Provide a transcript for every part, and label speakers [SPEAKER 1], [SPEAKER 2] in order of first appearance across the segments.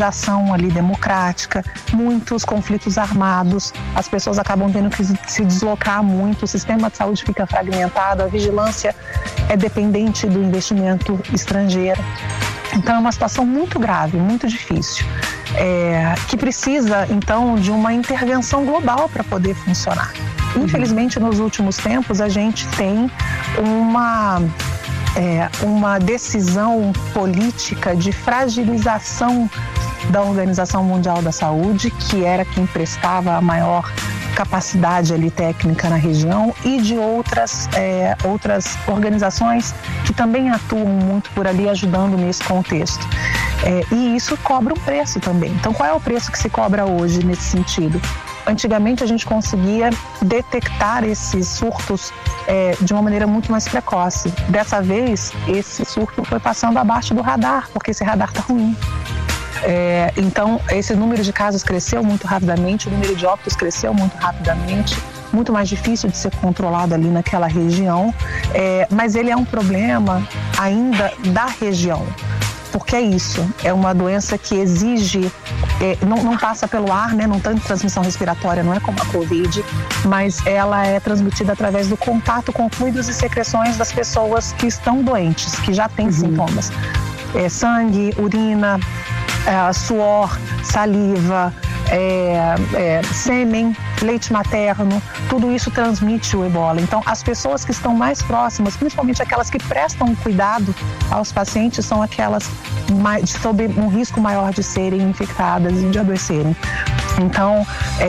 [SPEAKER 1] ação ali democrática, muitos conflitos armados, as pessoas acabam tendo que se deslocar muito, o sistema de saúde fica fragmentado, a vigilância é dependente do investimento estrangeiro. Então é uma situação muito grave, muito difícil, que precisa então de uma intervenção global para poder funcionar. Infelizmente, nos últimos tempos, a gente tem uma decisão política de fragilização da Organização Mundial da Saúde, que era quem prestava a maior capacidade ali técnica na região, e de outras organizações que também atuam muito por ali ajudando nesse contexto. E isso cobra um preço também. Então, qual é o preço que se cobra hoje nesse sentido? Antigamente a gente conseguia detectar esses surtos de uma maneira muito mais precoce. Dessa vez, esse surto foi passando abaixo do radar, porque esse radar está ruim. Então, esse número de casos cresceu muito rapidamente, o número de óbitos cresceu muito rapidamente, muito mais difícil de ser controlado ali naquela região, mas ele é um problema ainda da região. Porque é isso, é uma doença que exige, não passa pelo ar, né? Não tem transmissão respiratória, não é como a Covid, mas ela é transmitida através do contato com fluidos e secreções das pessoas que estão doentes, que já têm sintomas. Sangue, urina, suor, saliva, sêmen, leite materno, tudo isso transmite o ebola. Então, as pessoas que estão mais próximas, principalmente aquelas que prestam cuidado aos pacientes, são aquelas sob um risco maior de serem infectadas e de adoecerem. Então,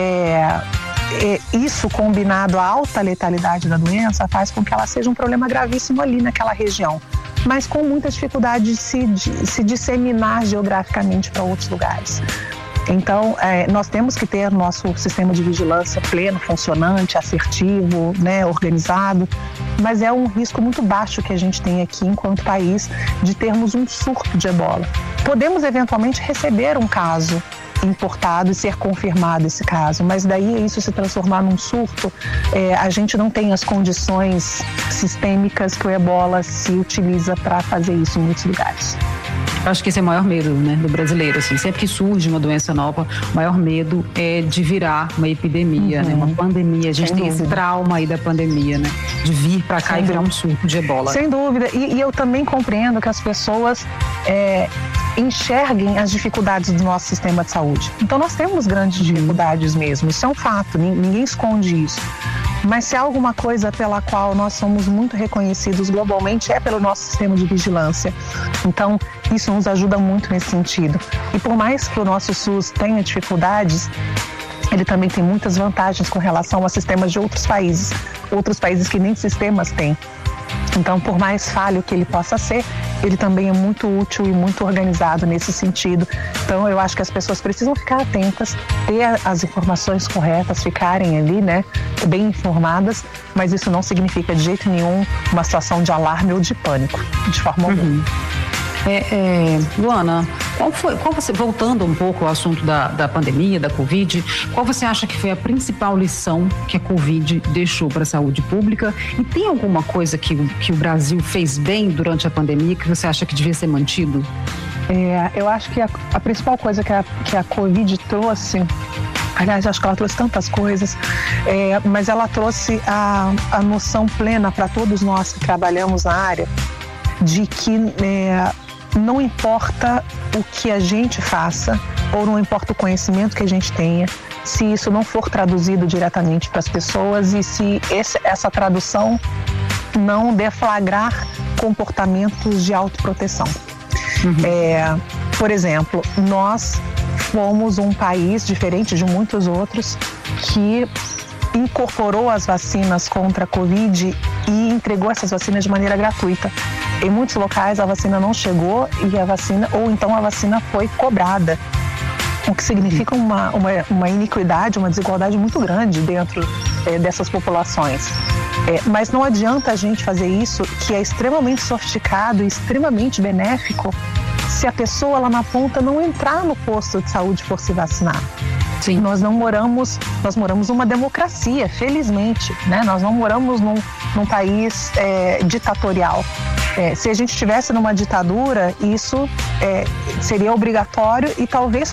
[SPEAKER 1] isso combinado à alta letalidade da doença faz com que ela seja um problema gravíssimo ali naquela região, mas com muita dificuldade de se disseminar geograficamente para outros lugares. Então, nós temos que ter nosso sistema de vigilância pleno, funcionante, assertivo, né, organizado, mas é um risco muito baixo que a gente tem aqui enquanto país de termos um surto de ebola. Podemos eventualmente receber um caso importado e ser confirmado esse caso, mas daí isso se transformar num surto, a gente não tem as condições sistêmicas que o ebola se utiliza para fazer isso em muitos lugares.
[SPEAKER 2] Eu acho que esse é o maior medo, né, do brasileiro, assim, sempre que surge uma doença nova, o maior medo é de virar uma epidemia, né, uma pandemia. A gente tem esse trauma aí da pandemia, né, de vir para cá e virar um surto de ebola.
[SPEAKER 1] Sem dúvida, e eu também compreendo que as pessoas enxerguem as dificuldades do nosso sistema de saúde. Então nós temos grandes dificuldades mesmo, isso é um fato, ninguém esconde isso. Mas se há alguma coisa pela qual nós somos muito reconhecidos globalmente é pelo nosso sistema de vigilância. Então, isso nos ajuda muito nesse sentido. E por mais que o nosso SUS tenha dificuldades, ele também tem muitas vantagens com relação a sistemas de outros países que nem sistemas têm. Então, por mais falho que ele possa ser, ele também é muito útil e muito organizado nesse sentido. Então, eu acho que as pessoas precisam ficar atentas, ter as informações corretas, ficarem ali, né, bem informadas, mas isso não significa de jeito nenhum uma situação de alarme ou de pânico, de forma alguma.
[SPEAKER 2] Luana, voltando um pouco ao assunto da pandemia, da Covid, qual você acha que foi a principal lição que a Covid deixou para a saúde pública? E tem alguma coisa que o Brasil fez bem durante a pandemia que você acha que devia ser mantido?
[SPEAKER 1] Eu acho que a principal coisa que a Covid trouxe, aliás, acho que ela trouxe tantas coisas, mas ela trouxe a noção plena para todos nós que trabalhamos na área de que não importa o que a gente faça ou não importa o conhecimento que a gente tenha, se isso não for traduzido diretamente para as pessoas e se essa tradução não deflagrar comportamentos de autoproteção. Por exemplo, nós fomos um país diferente de muitos outros que incorporou as vacinas contra a Covid e entregou essas vacinas de maneira gratuita. Em muitos locais a vacina não chegou ou então a vacina foi cobrada, o que significa uma iniquidade, uma desigualdade muito grande dentro dessas populações. Mas não adianta a gente fazer isso, que é extremamente sofisticado e extremamente benéfico, se a pessoa lá na ponta não entrar no posto de saúde e for se vacinar.
[SPEAKER 2] Sim.
[SPEAKER 1] Nós moramos numa democracia, felizmente, né? Nós não moramos num país ditatorial. Se a gente estivesse numa ditadura, isso seria obrigatório e talvez